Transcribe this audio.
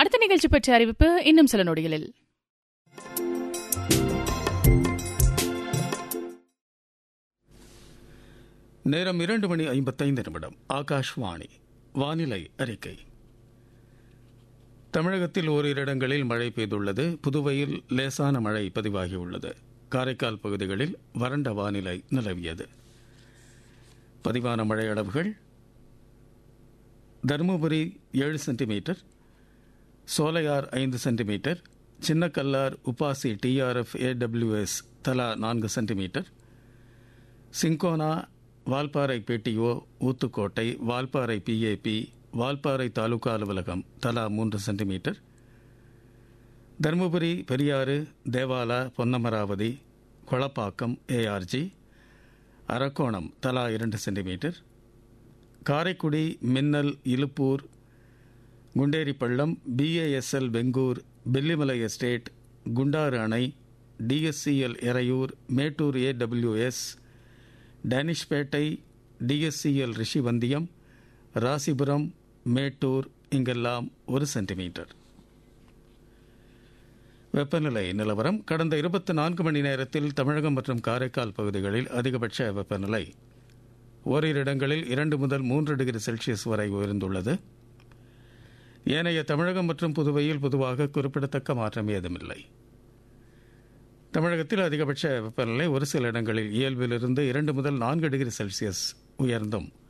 அடுத்த நிகழ்ச்சி பற்றிய அறிவிப்பு இன்னும் சில நொடிகளில். நேரம் 2:55. ஆகாஷ்வாணி. வானிலை அறிக்கை. தமிழகத்தில் ஓரிரு இடங்களில் மழை பெய்துள்ளது. புதுவையில் லேசான மழை பதிவாகியுள்ளது. காரைக்கால் பகுதிகளில் வறண்ட வானிலை நிலவியது. பதிவான மழை அளவுகள்: Dharmapuri 7 centimetre, Sholayar 5 centimetre, Chinnakallar, Upasi, TRF, AWS தலா 4 centimetre, cinchona, Valparai BDO, Uthukottai, Valparai PAP, Valparai taluka அலுவலகம் தலா 3 சென்டிமீட்டர், தருமபுரி, பெரியாறு, தேவாலா, பொன்னமராவதி, கொளப்பாக்கம், ஏஆர்ஜி, அரக்கோணம் தலா 2 சென்டிமீட்டர், காரைக்குடி, மின்னல், இலுப்பூர், குண்டேரிப்பள்ளம், பிஏஎஸ்எல் வெங்கூர், வெள்ளிமலை எஸ்டேட், குண்டாறு அணை, TSCL Eraiyur, Mettur AWS, Danishpettai, TSCL Rishivandiyam, Rasipuram, Mettur இங்கெல்லாம் 1 சென்டிமீட்டர். வெப்பநிலை நிலவரம்: கடந்த 24 மணி நேரத்தில் தமிழகம் மற்றும் காரைக்கால் பகுதிகளில் அதிகபட்ச வெப்பநிலை ஓரிரு இடங்களில் 2 முதல் 3 டிகிரி செல்சியஸ் வரை உயர்ந்துள்ளது. ஏனைய தமிழகம் மற்றும் புதுவையில் பொதுவாக குறிப்பிடத்தக்க மாற்றம் ஏதுமில்லை. தமிழகத்தில் அதிகபட்ச வெப்பநிலை ஒரு சில இடங்களில் இயல்பிலிருந்து 2 முதல் 4 டிகிரி செல்சியஸ் உயர்ந்தும்